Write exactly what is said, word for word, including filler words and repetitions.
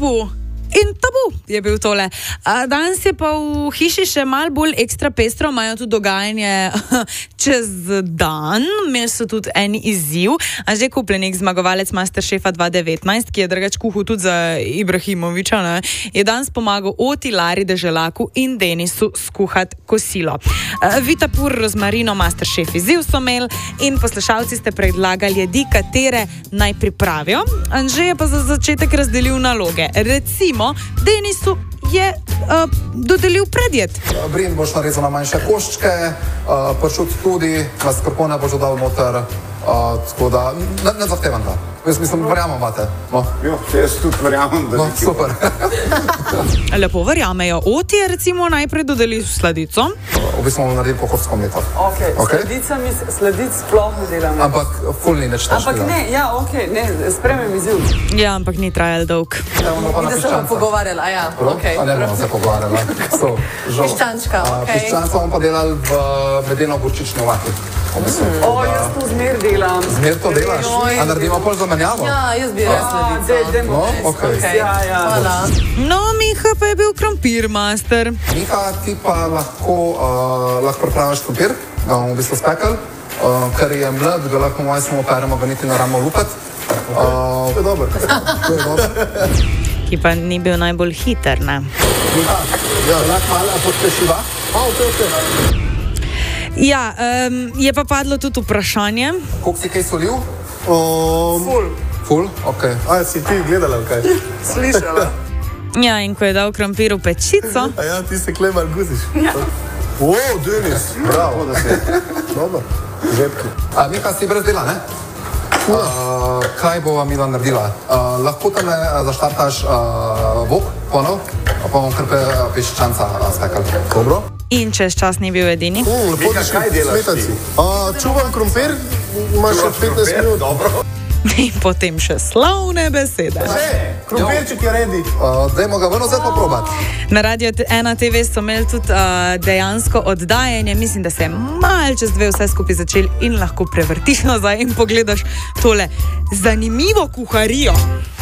tabu. In tabu je bil tole. Danes je pa v hiši še malo bolj ekstra pestro, imajo tudi dogajanje čez dan, imeli so tudi en izziv. Anže Kupljenik, zmagovalec Masterchefa dva tisoč devetnajst, ki je drugač kuhal tudi za Ibrahimoviča, ne, je danes pomagal Oti, Lari Deželaku in Denisu skuhati kosilo. Vita Pur, Rozmarino, Masterchef izziv so imeli in poslušalci ste predlagali jedi, katere naj pripravijo. Anže je pa za začetek razdelil naloge. Recimo, Denisu je uh, dodelil predjed. Brin boš narezal na manjše koščke, uh, pršut tudi, mascarpone boš dodal noter, uh, tako da ne, ne zahtevam da. Jaz mislim, verjamem vate. No. Jo, jaz tudi verjamem, da no, super. Lepo verjamejo. Oti je recimo najprej dodelil sladico. V bistvu bomo naredili pohorsko mleto. Ok, okay. Sladica mi, sladic sploh ne delam. Ampak ful ni neč težkega. Ampak ne, ja, ok, ne, spremem izziv. Ja, ampak ni trajal dolg. In da se bomo pogovarjala, ja. Okay. A ne bomo se pogovarjala. So, piščančka, ok. Piščanca bomo pa delali v medeno gorčični vati. Mm. O, jaz to zmer delam. Zmer to delaš? A naredimo pol zamenjavo? Ja, jaz bi res sladico. No, ok. Okay. Ja, ja. Hvala. No, Miha pa je bil krompir master. Miha, ti pa lahko, uh, lahko pripraviš krompir, ga bomo v bistvu spekali, uh, ker je mlad, ga lahko malo samo operemo, ga niti ne ramo lupati. Uh, to je dobro. To je dobro. Ki pa ni bil najbolj hiter, ne? Miha, ja, lahko malo pospešiva. A, ok, ok. Ja, um, je pa padlo tudi vprašanje. Koliko si kaj solil? Um, Ful. Ful? Ok. A, si ti gledala kaj? Slišala. Ja, in ko je dal krompir v pečico. A ja, ti se Klemar guziš. Ja. O, Denis, bravo, da si. Dobro, žepki. A, Miha, si brez dela, ne? Uh, kaj bova Mila naredila? Uh, lahko tam ne zaštartaš uh, vok, ponov, pa bomo kar pe piščanca uh, spekali. Dobro. In čez čas ni bil edini. Uh, lepo, da kaj delaš ti? Uh, čuvam krompir, imaš še petnajst minut. Dobro. In potem še slavne besede. Že, krompirček je ready. Uh, dajmo ga vrno zdaj poprobati. Na Radio ena te ve so imeli tudi uh, dejansko oddajanje. Mislim, da se je mal čez dve vse skupaj začeli in lahko prevrtiš nazaj in pogledaš tole zanimivo kuharijo.